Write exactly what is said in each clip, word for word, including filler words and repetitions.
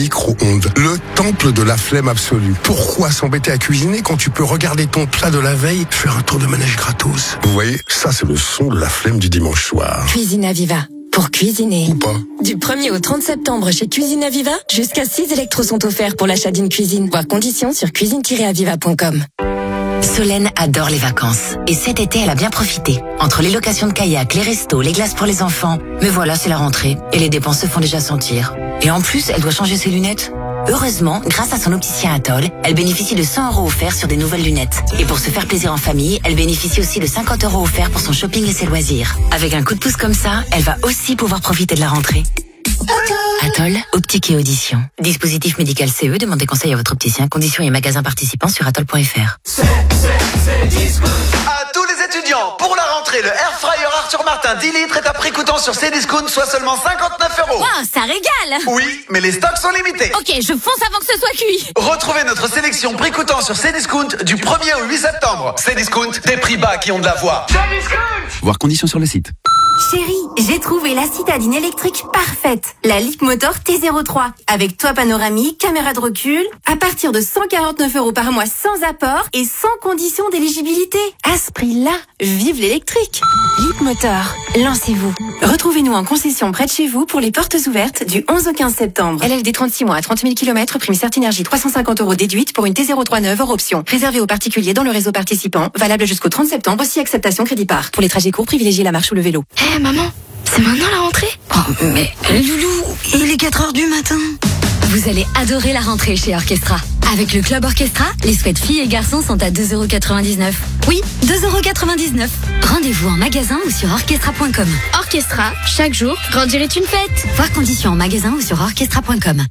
micro-ondes, le temple de la flemme absolue. Pourquoi s'embêter à cuisiner quand tu peux regarder ton plat de la veille faire un tour de manège gratos? Vous voyez, ça c'est le son de la flemme du dimanche soir. Cuisine Aviva. Pour cuisiner. Ou pas. Du premier au trente septembre chez Cuisine Aviva, jusqu'à six électros sont offerts pour l'achat d'une cuisine. Voir conditions sur cuisine tiret aviva point com. Solène adore les vacances. Et cet été, elle a bien profité. Entre les locations de kayak, les restos, les glaces pour les enfants. Mais voilà, c'est la rentrée. Et les dépenses se font déjà sentir. Et en plus, elle doit changer ses lunettes. Heureusement, grâce à son opticien Atoll, elle bénéficie de cent euros offerts sur des nouvelles lunettes. Et pour se faire plaisir en famille, elle bénéficie aussi de cinquante euros offerts pour son shopping et ses loisirs. Avec un coup de pouce comme ça, elle va aussi pouvoir profiter de la rentrée. Atoll, optique et audition. Dispositif médical C E, demandez conseil à votre opticien. Conditions et magasins participants sur atoll point f r. C'est, c'est, c'est Discount. À tous les étudiants, pour la rentrée, le Air Fryer Arthur Martin dix litres est à prix coûtant sur Cdiscount, soit seulement cinquante-neuf euros. Wow, ça régale. Oui, mais les stocks sont limités. Ok, je fonce avant que ce soit cuit. Retrouvez notre sélection prix coûtant sur Cdiscount du premier au huit septembre. Cdiscount, des prix bas qui ont de la voix. Cdiscount. Voir conditions sur le site. Chérie, j'ai trouvé la citadine électrique parfaite. La Leapmotor T zéro trois. Avec toit panoramique, caméra de recul. À partir de cent quarante-neuf euros par mois sans apport et sans condition d'éligibilité. À ce prix-là, vive l'électrique. Leapmotor, lancez-vous. Retrouvez-nous en concession près de chez vous pour les portes ouvertes du onze au quinze septembre. L L D trente-six mois à trente mille kilomètres, prime Certinergie trois cent cinquante euros déduite pour une T zéro trois neuve hors option. Réservé aux particuliers dans le réseau participant. Valable jusqu'au trente septembre, aussi acceptation crédit par. Pour les trajets courts, privilégiez la marche ou le vélo. Hé hey, maman, c'est maintenant la rentrée? Oh, mais Loulou, il est quatre heures du matin. Vous allez adorer la rentrée chez Orchestra. Avec le Club Orchestra, les sweats filles et garçons sont à deux euros quatre-vingt-dix-neuf. Oui, deux euros quatre-vingt-dix-neuf. Rendez-vous en magasin ou sur orchestra point com. Orchestra, chaque jour, grandir est une fête. Voir conditions en magasin ou sur orchestra point com.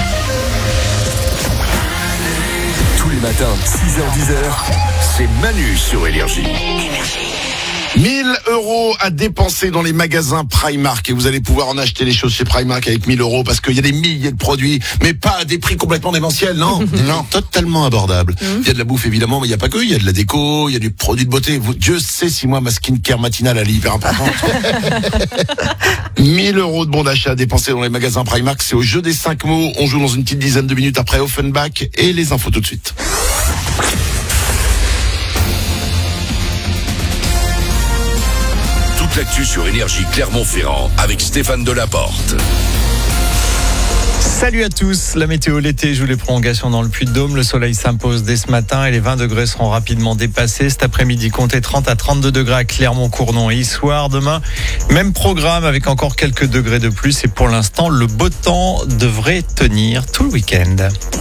Tous les matins, six heures dix heures, c'est Manu sur Énergie. mille euros à dépenser dans les magasins Primark et vous allez pouvoir en acheter les choses chez Primark avec mille euros parce qu'il y a des milliers de produits, mais pas à des prix complètement démentiels, non, non, totalement abordable. Il y a de la bouffe évidemment, mais il n'y a pas que, il y a de la déco, il y a du produit de beauté. Dieu sait si moi ma skincare matinale elle est hyper importante. mille euros de bon d'achat à dépenser dans les magasins Primark, c'est au jeu des cinq mots. On joue dans une petite dizaine de minutes après Offenbach et les infos tout de suite. L'actu sur Énergie Clermont-Ferrand avec Stéphane Delaporte. Salut à tous, la météo l'été joue les prolongations dans le Puy-de-Dôme. Le soleil s'impose dès ce matin et les vingt degrés seront rapidement dépassés. Cet après-midi, comptez trente à trente-deux degrés à Clermont, Cournon et Issoire. Demain, même programme avec encore quelques degrés de plus. Et pour l'instant, le beau temps devrait tenir tout le week-end.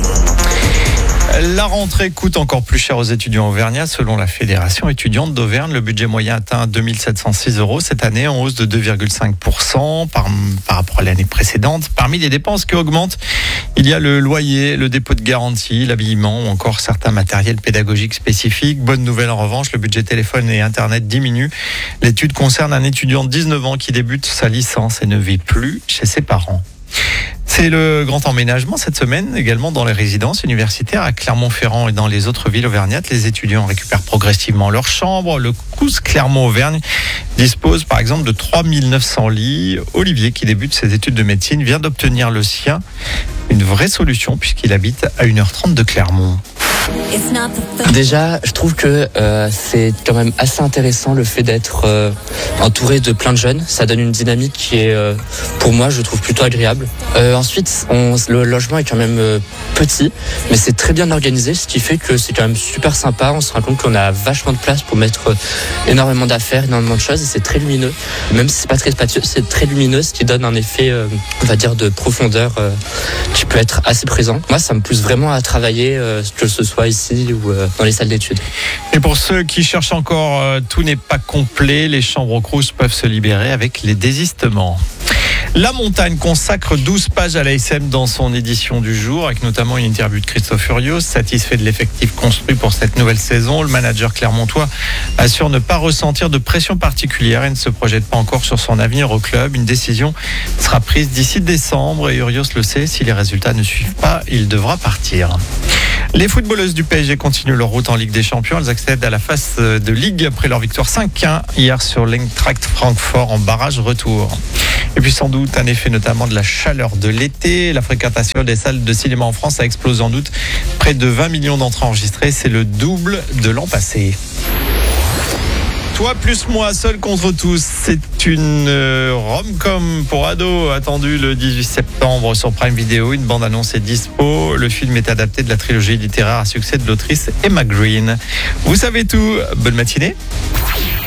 La rentrée coûte encore plus cher aux étudiants auvergnats. Selon la Fédération étudiante d'Auvergne, le budget moyen atteint deux mille sept cent six euros cette année, en hausse de deux virgule cinq pour cent par, par rapport à l'année précédente. Parmi les dépenses qui augmentent, il y a le loyer, le dépôt de garantie, l'habillement ou encore certains matériels pédagogiques spécifiques. Bonne nouvelle en revanche, le budget téléphone et Internet diminue. L'étude concerne un étudiant de dix-neuf ans qui débute sa licence et ne vit plus chez ses parents. C'est le grand emménagement cette semaine également dans les résidences universitaires à Clermont-Ferrand et dans les autres villes auvergnates. Les étudiants récupèrent progressivement leurs chambres. Le Crous Clermont-Auvergne dispose par exemple de trois mille neuf cents lits. Olivier, qui débute ses études de médecine, vient d'obtenir le sien. Une vraie solution puisqu'il habite à une heure trente de Clermont. Déjà, je trouve que euh, c'est quand même assez intéressant le fait d'être euh, entouré de plein de jeunes. Ça donne une dynamique qui est, euh, pour moi, je trouve plutôt agréable. Euh, ensuite, on, le logement est quand même euh, petit, mais c'est très bien organisé, ce qui fait que c'est quand même super sympa. On se rend compte qu'on a vachement de place pour mettre euh, énormément d'affaires, énormément de choses, et c'est très lumineux. Même si c'est pas très spacieux, c'est très lumineux, ce qui donne un effet, euh, on va dire, de profondeur euh, qui peut être assez présent. Moi, ça me pousse vraiment à travailler, euh, que ce soit ici ou euh, dans les salles d'études. Et pour ceux qui cherchent encore, euh, tout n'est pas complet. Les chambres Crous peuvent se libérer avec les désistements. La Montagne consacre douze pages à l'A S M dans son édition du jour, avec notamment une interview de Christophe Furios. Satisfait de l'effectif construit pour cette nouvelle saison, le manager clermontois assure ne pas ressentir de pression particulière et ne se projette pas encore sur son avenir au club. Une décision sera prise d'ici décembre et Furios le sait, si les résultats ne suivent pas, il devra partir. Les footballeuses du P S G continuent leur route en Ligue des Champions. Elles accèdent à la phase de Ligue après leur victoire cinq un hier sur l'Eintracht Francfort en barrage retour. Et puis sans doute un effet notamment de la chaleur de l'été. La fréquentation des salles de cinéma en France a explosé en août. Près de vingt millions d'entrées enregistrées, c'est le double de l'an passé. Toi plus moi, seul contre tous, c'est une euh, rom-com pour ados attendue le dix-huit septembre sur Prime Video. Une bande-annonce est dispo. Le film est adapté de la trilogie littéraire à succès de l'autrice Emma Green. Vous savez tout. Bonne matinée.